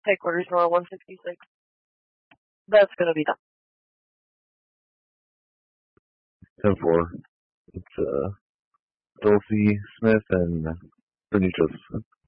Headquarters Royal 166. That's going to be done. 10-4. It's Dulcie Smith and Bernitos.